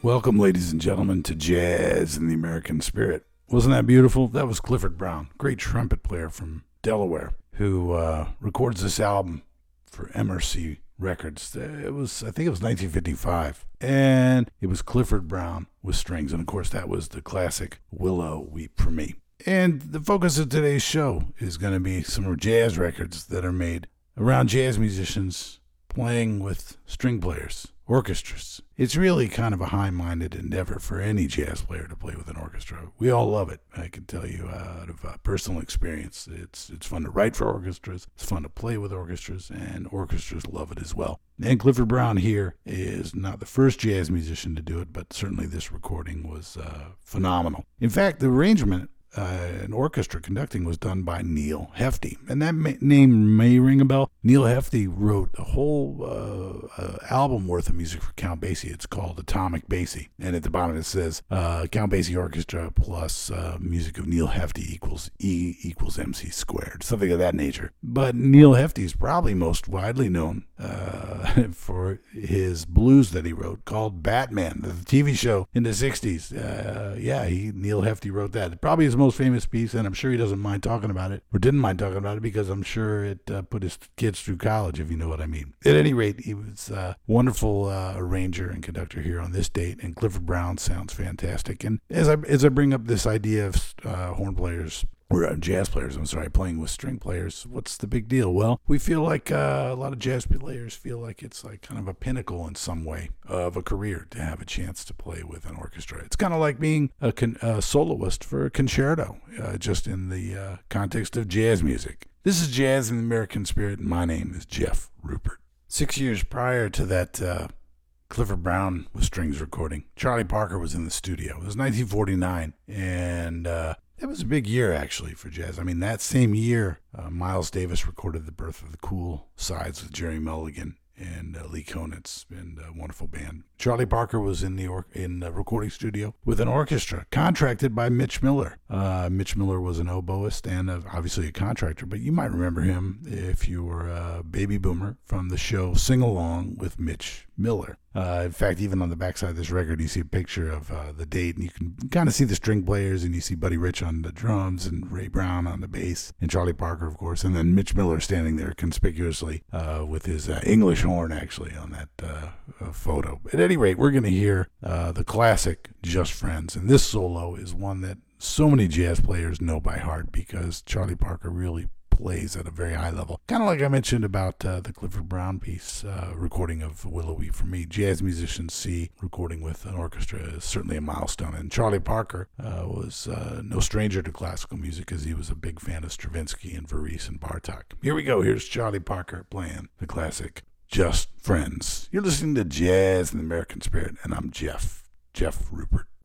Welcome, ladies and gentlemen, to Jazz in the American Spirit. Wasn't that beautiful? That was Clifford Brown, great trumpet player from Delaware, who records this album for MRC Records. I think it was 1955, and it was Clifford Brown with strings, and of course that was the classic Willow Weep for Me. And the focus of today's show is going to be some jazz records that are made around jazz musicians playing with string players, orchestras. It's really kind of a high-minded endeavor for any jazz player to play with an orchestra. We all love it. I can tell you out of personal experience. It's fun to write for orchestras. It's fun to play with orchestras, and orchestras love it as well. And Clifford Brown here is not the first jazz musician to do it, but certainly this recording was phenomenal. In fact, the arrangement and orchestra conducting was done by Neal Hefti. And that name may ring a bell. Neal Hefti wrote a whole album worth of music for Count Basie. It's called Atomic Basie. And at the bottom it says, Count Basie Orchestra plus music of Neal Hefti equals E equals MC squared. Something of that nature. But Neal Hefti is probably most widely known for his blues that he wrote called Batman, the TV show in the 60s. Neal Hefti wrote that. Probably his most famous piece, and I'm sure he doesn't mind talking about it, or didn't mind talking about it, because I'm sure it put his kids through college, if you know what I mean. At any rate, he was a wonderful arranger and conductor here on this date, and Clifford Brown sounds fantastic. And as I bring up this idea of horn players, or jazz players, playing with string players, what's the big deal? Well, we feel like a lot of jazz players feel like it's like kind of a pinnacle in some way of a career to have a chance to play with an orchestra. It's kind of like being a soloist for a concerto, just in the context of jazz music. This is Jazz in the American Spirit, and my name is Jeff Rupert. 6 years prior to that Clifford Brown with strings recording, Charlie Parker was in the studio. It was 1949, and it was a big year, actually, for jazz. I mean, that same year, Miles Davis recorded The Birth of the Cool Sides with Jerry Mulligan and Lee Konitz, and a wonderful band. Charlie Parker was in the recording studio with an orchestra contracted by Mitch Miller. Mitch Miller was an oboist and obviously a contractor, but you might remember him if you were a baby boomer from the show Sing Along with Mitch Miller. In fact, even on the backside of this record, you see a picture of the date, and you can kind of see the string players, and you see Buddy Rich on the drums, and Ray Brown on the bass, and Charlie Parker, of course, and then Mitch Miller standing there conspicuously with his English horn, actually, on that photo. At any rate, we're going to hear the classic Just Friends, and this solo is one that so many jazz players know by heart because Charlie Parker really plays at a very high level. Kind of like I mentioned about the Clifford Brown piece, recording of Willow Weep for Me. Jazz musicians see recording with an orchestra is certainly a milestone. And Charlie Parker was no stranger to classical music, as he was a big fan of Stravinsky and Varese and Bartok. Here we go. Here's Charlie Parker playing the classic Just Friends. You're listening to Jazz in the American Spirit, and I'm Jeff Rupert.